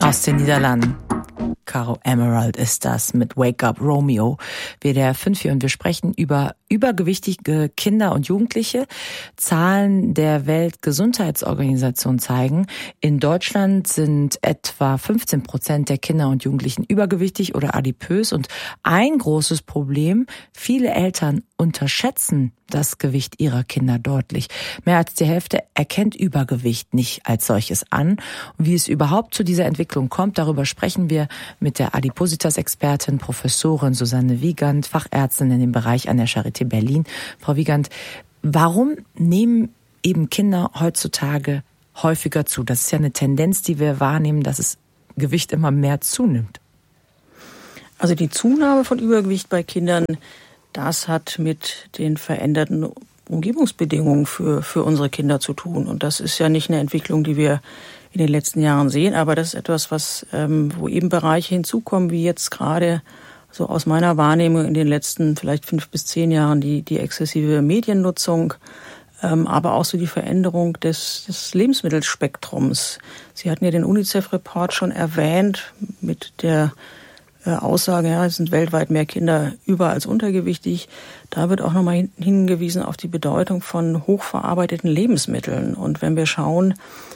Aus den Niederlanden. Caro Emerald ist das mit Wake Up Romeo, WDR 5 hier, und wir sprechen über übergewichtige Kinder und Jugendliche. Zahlen der Weltgesundheitsorganisation zeigen, in Deutschland sind etwa 15% der Kinder und Jugendlichen übergewichtig oder adipös, und ein großes Problem: viele Eltern unterschätzen das Gewicht ihrer Kinder deutlich. Mehr als die Hälfte erkennt Übergewicht nicht als solches an. Und wie es überhaupt zu dieser Entwicklung kommt, darüber sprechen wir mit der Adipositas-Expertin Professorin Susanne Wiegand, Fachärztin in dem Bereich an der Charité Berlin. Frau Wiegand, warum nehmen eben Kinder heutzutage häufiger zu? Das ist ja eine Tendenz, die wir wahrnehmen, dass das Gewicht immer mehr zunimmt. Also die Zunahme von Übergewicht bei Kindern, das hat mit den veränderten Umgebungsbedingungen für unsere Kinder zu tun. Und das ist ja nicht eine Entwicklung, die wir in den letzten Jahren sehen, aber das ist etwas, wo eben Bereiche hinzukommen, wie jetzt gerade so aus meiner Wahrnehmung in den letzten vielleicht 5 bis 10 Jahren die exzessive Mediennutzung, aber auch so die Veränderung des Lebensmittelspektrums. Sie hatten ja den UNICEF-Report schon erwähnt mit der Aussage, ja, es sind weltweit mehr Kinder über als untergewichtig. Da wird auch nochmal hingewiesen auf die Bedeutung von hochverarbeiteten Lebensmitteln. Und wenn wir schauen,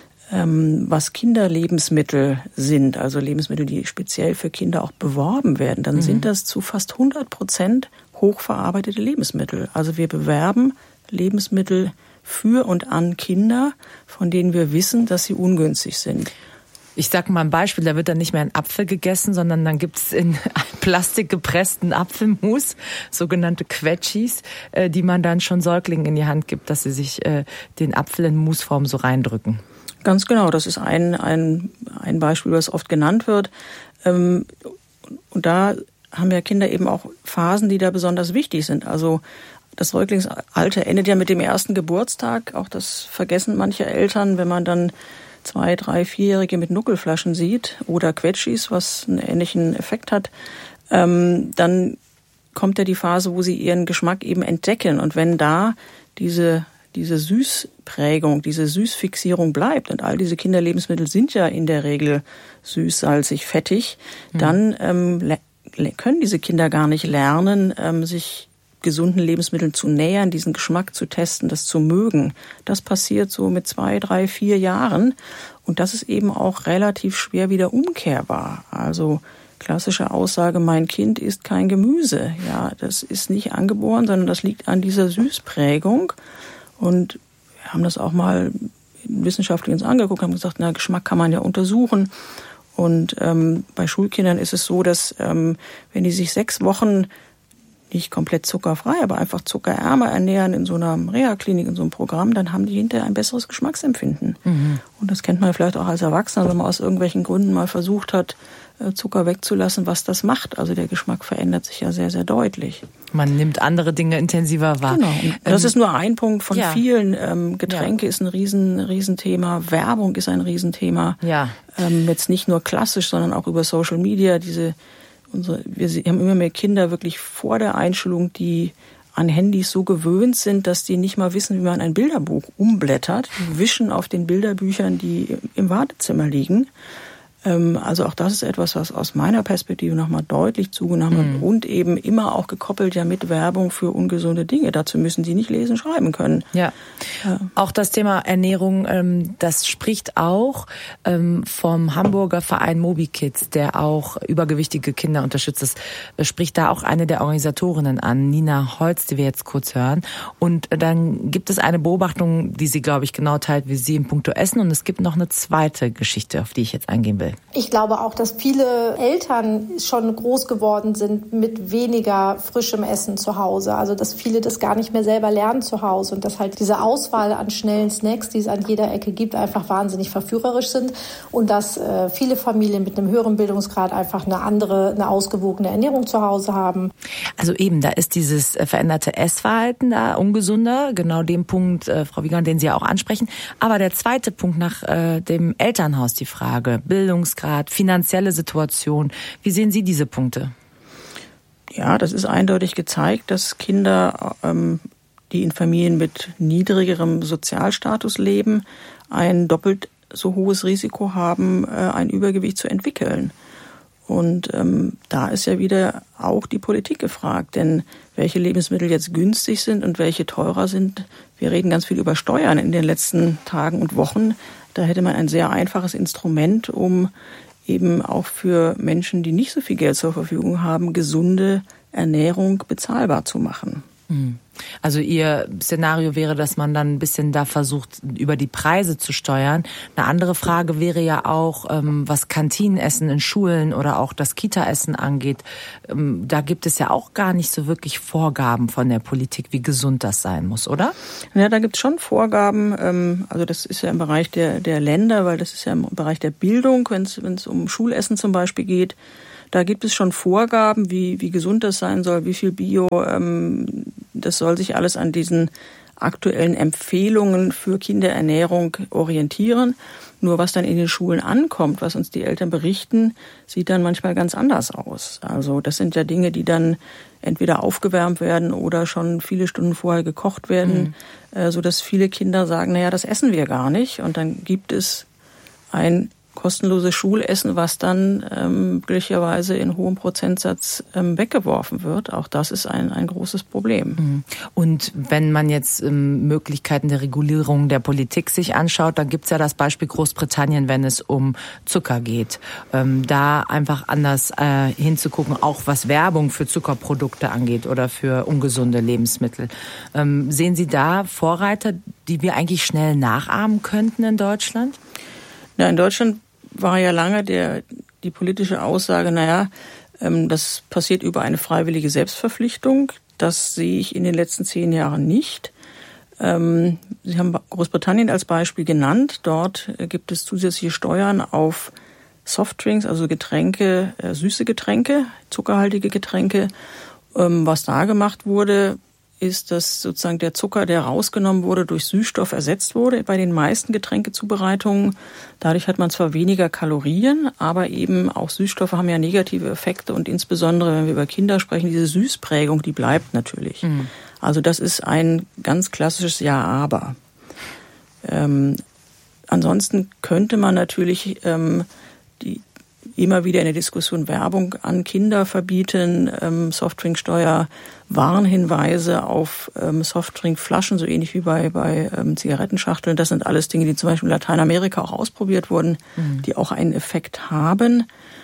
was Kinderlebensmittel sind, also Lebensmittel, die speziell für Kinder auch beworben werden, dann sind das zu fast 100% hochverarbeitete Lebensmittel. Also wir bewerben Lebensmittel für und an Kinder, von denen wir wissen, dass sie ungünstig sind. Ich sage mal ein Beispiel, da wird dann nicht mehr ein Apfel gegessen, sondern dann gibt's in Plastik gepressten Apfelmus, sogenannte Quetschis, die man dann schon Säuglingen in die Hand gibt, dass sie sich den Apfel in Musform so reindrücken. Ganz genau, das ist ein Beispiel, was oft genannt wird. Und da haben ja Kinder eben auch Phasen, die da besonders wichtig sind. Also das Säuglingsalter endet ja mit dem ersten Geburtstag. Auch das vergessen manche Eltern, wenn man dann 2-, 3-, 4-Jährige mit Nuckelflaschen sieht oder Quetschis, was einen ähnlichen Effekt hat, dann kommt ja die Phase, wo sie ihren Geschmack eben entdecken. Und wenn da diese Süßprägung, diese Süßfixierung bleibt, und all diese Kinderlebensmittel sind ja in der Regel süß, salzig, fettig, dann können diese Kinder gar nicht lernen, sich gesunden Lebensmitteln zu nähern, diesen Geschmack zu testen, das zu mögen. Das passiert so mit 2, 3, 4 Jahren. Und das ist eben auch relativ schwer wieder umkehrbar. Also klassische Aussage, mein Kind isst kein Gemüse. Ja, das ist nicht angeboren, sondern das liegt an dieser Süßprägung. Und wir haben das auch mal wissenschaftlich uns angeguckt, haben gesagt, na, Geschmack kann man ja untersuchen. Und bei Schulkindern ist es so, dass wenn die sich 6 Wochen nicht komplett zuckerfrei, aber einfach zuckerärmer ernähren in so einer Reha-Klinik, in so einem Programm, dann haben die hinterher ein besseres Geschmacksempfinden. Und das kennt man vielleicht auch als Erwachsener, wenn man aus irgendwelchen Gründen mal versucht hat, Zucker wegzulassen, was das macht. Also der Geschmack verändert sich ja sehr, sehr deutlich. Man nimmt andere Dinge intensiver wahr. Genau. Das ist nur ein Punkt von vielen. Getränke ist ein Riesenthema. Werbung ist ein Riesenthema. Ja. Jetzt nicht nur klassisch, sondern auch über Social Media. Wir haben immer mehr Kinder wirklich vor der Einschulung, die an Handys so gewöhnt sind, dass die nicht mal wissen, wie man ein Bilderbuch umblättert. Die wischen auf den Bilderbüchern, die im Wartezimmer liegen. Also auch das ist etwas, was aus meiner Perspektive nochmal deutlich zugenommen hat und eben immer auch gekoppelt ja mit Werbung für ungesunde Dinge. Dazu müssen sie nicht lesen, schreiben können. Ja. Auch das Thema Ernährung, das spricht auch vom Hamburger Verein MobiKids, der auch übergewichtige Kinder unterstützt. Das spricht da auch eine der Organisatorinnen an, Nina Holz, die wir jetzt kurz hören. Und dann gibt es eine Beobachtung, die sie, glaube ich, genau teilt wie Sie in puncto Essen. Und es gibt noch eine zweite Geschichte, auf die ich jetzt eingehen will. Ich glaube auch, dass viele Eltern schon groß geworden sind mit weniger frischem Essen zu Hause. Also dass viele das gar nicht mehr selber lernen zu Hause und dass halt diese Auswahl an schnellen Snacks, die es an jeder Ecke gibt, einfach wahnsinnig verführerisch sind und dass viele Familien mit einem höheren Bildungsgrad einfach eine ausgewogene Ernährung zu Hause haben. Also eben, da ist dieses veränderte Essverhalten da ungesunder, genau dem Punkt, Frau Wiegand, den Sie ja auch ansprechen. Aber der zweite Punkt nach dem Elternhaus, die Frage Bildungsgrad, finanzielle Situation. Wie sehen Sie diese Punkte? Ja, das ist eindeutig gezeigt, dass Kinder, die in Familien mit niedrigerem Sozialstatus leben, ein doppelt so hohes Risiko haben, ein Übergewicht zu entwickeln. Und da ist ja wieder auch die Politik gefragt, denn welche Lebensmittel jetzt günstig sind und welche teurer sind, wir reden ganz viel über Steuern in den letzten Tagen und Wochen. Da hätte man ein sehr einfaches Instrument, um eben auch für Menschen, die nicht so viel Geld zur Verfügung haben, gesunde Ernährung bezahlbar zu machen. Also Ihr Szenario wäre, dass man dann ein bisschen da versucht, über die Preise zu steuern. Eine andere Frage wäre ja auch, was Kantinenessen in Schulen oder auch das Kita-Essen angeht. Da gibt es ja auch gar nicht so wirklich Vorgaben von der Politik, wie gesund das sein muss, oder? Ja, da gibt es schon Vorgaben. Also das ist ja im Bereich der Länder, weil das ist ja im Bereich der Bildung, wenn es um Schulessen zum Beispiel geht. Da gibt es schon Vorgaben, wie gesund das sein soll, wie viel Bio. Das soll sich alles an diesen aktuellen Empfehlungen für Kinderernährung orientieren. Nur was dann in den Schulen ankommt, was uns die Eltern berichten, sieht dann manchmal ganz anders aus. Also das sind ja Dinge, die dann entweder aufgewärmt werden oder schon viele Stunden vorher gekocht werden, sodass viele Kinder sagen, naja, das essen wir gar nicht. Und dann gibt es ein kostenloses Schulessen, was dann glücklicherweise in hohem Prozentsatz weggeworfen wird. Auch das ist ein großes Problem. Und wenn man jetzt Möglichkeiten der Regulierung der Politik sich anschaut, dann gibt's ja das Beispiel Großbritannien, wenn es um Zucker geht. Da einfach anders hinzugucken, auch was Werbung für Zuckerprodukte angeht oder für ungesunde Lebensmittel. Sehen Sie da Vorreiter, die wir eigentlich schnell nachahmen könnten in Deutschland? Ja, in Deutschland war ja lange die politische Aussage, das passiert über eine freiwillige Selbstverpflichtung. Das sehe ich in den letzten 10 Jahren nicht. Sie haben Großbritannien als Beispiel genannt. Dort gibt es zusätzliche Steuern auf Softdrinks, also Getränke, süße Getränke, zuckerhaltige Getränke. Was da gemacht wurde, ist, dass sozusagen der Zucker, der rausgenommen wurde, durch Süßstoff ersetzt wurde bei den meisten Getränkezubereitungen. Dadurch hat man zwar weniger Kalorien, aber eben auch Süßstoffe haben ja negative Effekte und insbesondere, wenn wir über Kinder sprechen, diese Süßprägung, die bleibt natürlich. Also das ist ein ganz klassisches Ja-Aber. Ansonsten könnte man natürlich immer wieder in der Diskussion Werbung an Kinder verbieten, Softdrinksteuer, Warnhinweise auf Softdrinkflaschen, so ähnlich wie bei Zigarettenschachteln. Das sind alles Dinge, die zum Beispiel in Lateinamerika auch ausprobiert wurden, die auch einen Effekt haben.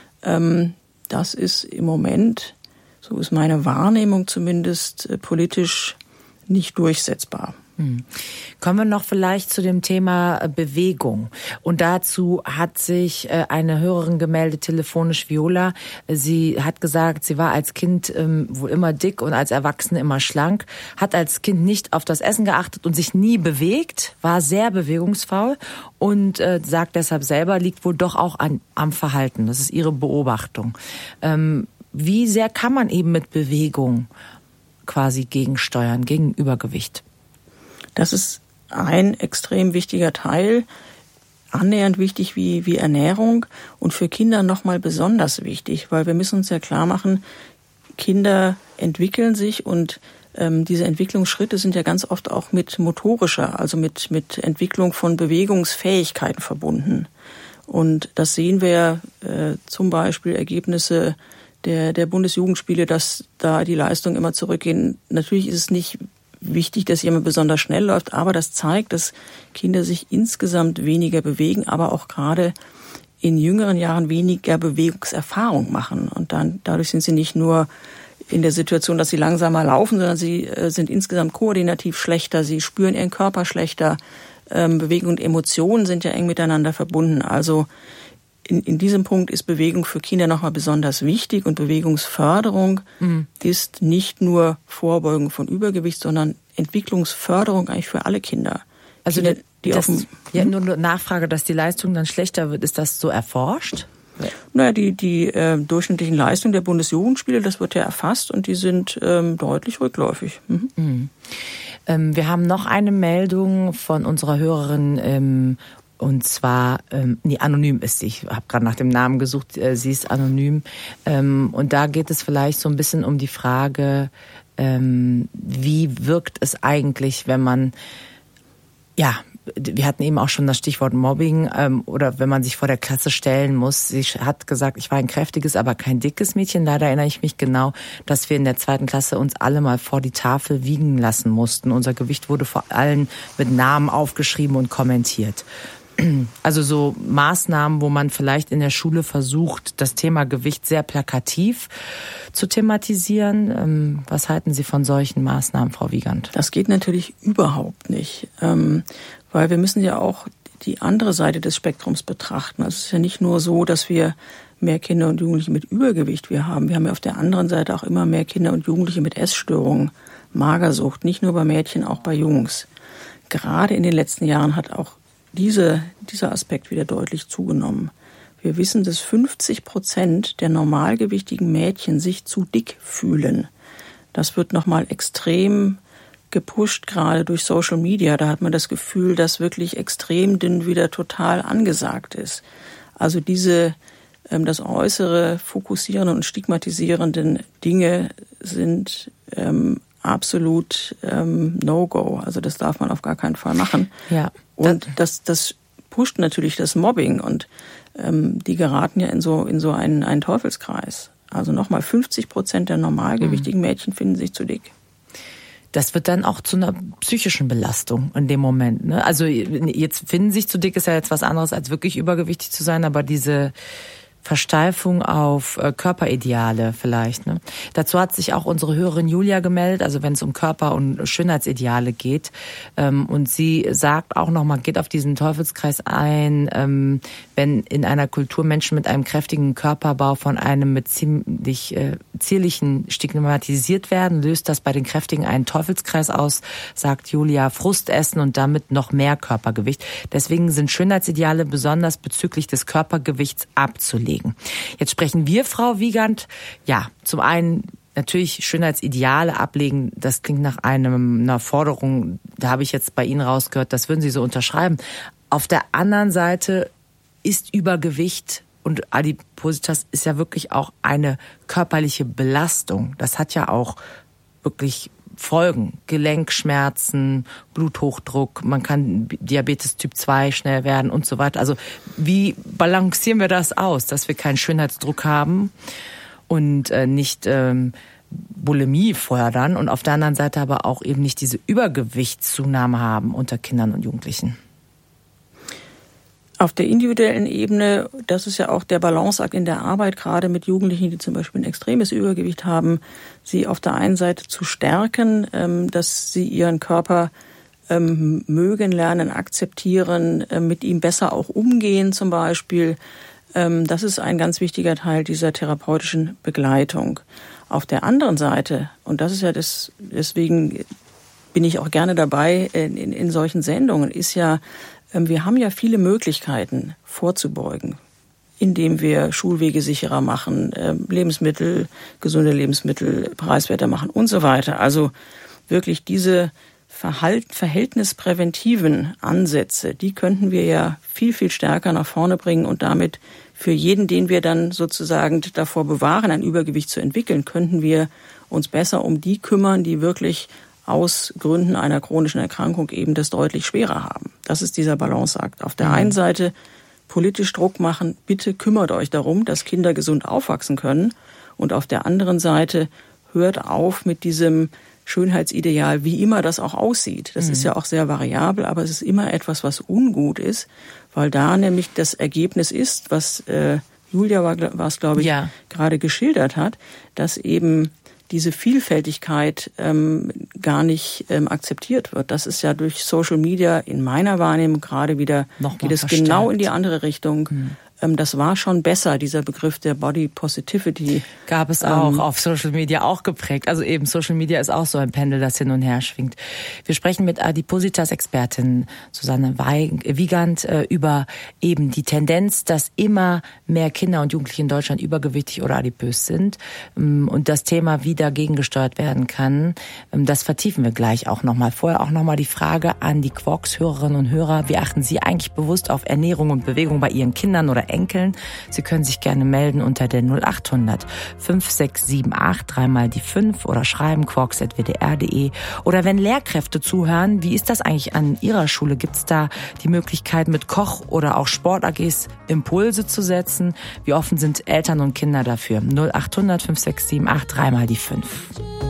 Das ist im Moment, so ist meine Wahrnehmung zumindest, politisch nicht durchsetzbar. Kommen wir noch vielleicht zu dem Thema Bewegung. Und dazu hat sich eine Hörerin gemeldet, telefonisch, Viola. Sie hat gesagt, sie war als Kind wohl immer dick und als Erwachsene immer schlank, hat als Kind nicht auf das Essen geachtet und sich nie bewegt, war sehr bewegungsfaul und sagt deshalb selber, liegt wohl doch auch am Verhalten. Das ist ihre Beobachtung. Wie sehr kann man eben mit Bewegung quasi gegensteuern, gegen Übergewicht? Das ist ein extrem wichtiger Teil, annähernd wichtig wie Ernährung und für Kinder nochmal besonders wichtig, weil wir müssen uns ja klar machen, Kinder entwickeln sich und diese Entwicklungsschritte sind ja ganz oft auch mit motorischer, also mit Entwicklung von Bewegungsfähigkeiten verbunden. Und das sehen wir zum Beispiel Ergebnisse der Bundesjugendspiele, dass da die Leistungen immer zurückgehen. Natürlich ist es nicht wichtig, dass jemand besonders schnell läuft, aber das zeigt, dass Kinder sich insgesamt weniger bewegen, aber auch gerade in jüngeren Jahren weniger Bewegungserfahrung machen. Und dadurch sind sie nicht nur in der Situation, dass sie langsamer laufen, sondern sie sind insgesamt koordinativ schlechter, sie spüren ihren Körper schlechter. Bewegung und Emotionen sind ja eng miteinander verbunden. Also in diesem Punkt ist Bewegung für Kinder nochmal besonders wichtig und Bewegungsförderung ist nicht nur Vorbeugung von Übergewicht, sondern Entwicklungsförderung eigentlich für alle Kinder. Also Kinder, nur eine Nachfrage, dass die Leistung dann schlechter wird, ist das so erforscht? Naja, die durchschnittlichen Leistungen der Bundesjugendspiele, das wird ja erfasst und die sind deutlich rückläufig. Wir haben noch eine Meldung von unserer Hörerin, und zwar, anonym ist sie. Ich habe gerade nach dem Namen gesucht, sie ist anonym. Und da geht es vielleicht so ein bisschen um die Frage, wie wirkt es eigentlich, wenn man wir hatten eben auch schon das Stichwort Mobbing oder wenn man sich vor der Klasse stellen muss. Sie hat gesagt, ich war ein kräftiges, aber kein dickes Mädchen. Leider erinnere ich mich genau, dass wir in der 2. Klasse uns alle mal vor die Tafel wiegen lassen mussten. Unser Gewicht wurde vor allem mit Namen aufgeschrieben und kommentiert. Also so Maßnahmen, wo man vielleicht in der Schule versucht, das Thema Gewicht sehr plakativ zu thematisieren. Was halten Sie von solchen Maßnahmen, Frau Wiegand? Das geht natürlich überhaupt nicht, weil wir müssen ja auch die andere Seite des Spektrums betrachten. Also es ist ja nicht nur so, dass wir mehr Kinder und Jugendliche mit Übergewicht haben. Wir haben ja auf der anderen Seite auch immer mehr Kinder und Jugendliche mit Essstörungen, Magersucht, nicht nur bei Mädchen, auch bei Jungs. Gerade in den letzten Jahren hat auch dieser Aspekt wieder deutlich zugenommen. Wir wissen, dass 50% der normalgewichtigen Mädchen sich zu dick fühlen. Das wird nochmal extrem gepusht, gerade durch Social Media. Da hat man das Gefühl, dass wirklich extrem dünn wieder total angesagt ist. Also das äußere fokussierenden und stigmatisierenden Dinge sind absolut No-Go. Also das darf man auf gar keinen Fall machen. Ja. Und das pusht natürlich das Mobbing und die geraten ja in so einen Teufelskreis. Also nochmal 50% der normalgewichtigen Mädchen finden sich zu dick. Das wird dann auch zu einer psychischen Belastung in dem Moment. Ne? Also jetzt finden sich zu dick, ist ja jetzt was anderes, als wirklich übergewichtig zu sein, aber diese Versteifung auf Körperideale vielleicht. Ne? Dazu hat sich auch unsere Hörerin Julia gemeldet, also wenn es um Körper- und Schönheitsideale geht. Und sie sagt auch nochmal, geht auf diesen Teufelskreis ein, wenn in einer Kultur Menschen mit einem kräftigen Körperbau von einem mit ziemlich zierlichen stigmatisiert werden, löst das bei den Kräftigen einen Teufelskreis aus, sagt Julia, Frustessen und damit noch mehr Körpergewicht. Deswegen sind Schönheitsideale besonders bezüglich des Körpergewichts abzulegen. Jetzt sprechen wir, Frau Wiegand, ja, zum einen natürlich Schönheitsideale ablegen, das klingt nach einer Forderung, da habe ich jetzt bei Ihnen rausgehört, das würden Sie so unterschreiben. Auf der anderen Seite ist Übergewicht und Adipositas ist ja wirklich auch eine körperliche Belastung. Das hat ja auch wirklich Folgen, Gelenkschmerzen, Bluthochdruck, man kann Diabetes Typ 2 schnell werden und so weiter. Also wie balancieren wir das aus, dass wir keinen Schönheitsdruck haben und nicht Bulimie fördern und auf der anderen Seite aber auch eben nicht diese Übergewichtszunahme haben unter Kindern und Jugendlichen? Auf der individuellen Ebene, das ist ja auch der Balanceakt in der Arbeit, gerade mit Jugendlichen, die zum Beispiel ein extremes Übergewicht haben, sie auf der einen Seite zu stärken, dass sie ihren Körper mögen lernen, akzeptieren, mit ihm besser auch umgehen zum Beispiel. Das ist ein ganz wichtiger Teil dieser therapeutischen Begleitung. Auf der anderen Seite, und das ist ja deswegen bin ich auch gerne dabei in solchen Sendungen, ist ja, wir haben ja viele Möglichkeiten vorzubeugen, indem wir Schulwege sicherer machen, gesunde Lebensmittel preiswerter machen und so weiter. Also wirklich diese verhältnispräventiven Ansätze, die könnten wir ja viel, viel stärker nach vorne bringen und damit für jeden, den wir dann sozusagen davor bewahren, ein Übergewicht zu entwickeln, könnten wir uns besser um die kümmern, die wirklich aus Gründen einer chronischen Erkrankung eben das deutlich schwerer haben. Das ist dieser Balanceakt. Auf der einen Seite politisch Druck machen, bitte kümmert euch darum, dass Kinder gesund aufwachsen können. Und auf der anderen Seite hört auf mit diesem Schönheitsideal, wie immer das auch aussieht. Das ist ja auch sehr variabel, aber es ist immer etwas, was ungut ist, weil da nämlich das Ergebnis ist, was Julia war es, glaube ich, gerade geschildert hat, dass eben diese Vielfältigkeit gar nicht akzeptiert wird. Das ist ja durch Social Media in meiner Wahrnehmung gerade wieder, geht es genau in die andere Richtung. Das war schon besser, dieser Begriff der Body Positivity. Gab es auch auf Social Media auch geprägt. Also eben Social Media ist auch so ein Pendel, das hin und her schwingt. Wir sprechen mit Adipositas-Expertin Susanne Wiegand über eben die Tendenz, dass immer mehr Kinder und Jugendliche in Deutschland übergewichtig oder adipös sind und das Thema, wie dagegen gesteuert werden kann. Das vertiefen wir gleich auch nochmal. Vorher auch nochmal die Frage an die Quarks-Hörerinnen und Hörer. Wie achten Sie eigentlich bewusst auf Ernährung und Bewegung bei Ihren Kindern oder Enkeln. Sie können sich gerne melden unter der 0800 5678 3 die 5 oder schreiben quarks@wdr.de. Oder wenn Lehrkräfte zuhören, wie ist das eigentlich an Ihrer Schule? Gibt es da die Möglichkeit, mit Koch- oder auch Sport-AGs Impulse zu setzen? Wie offen sind Eltern und Kinder dafür? 0800 5678 3 die 5.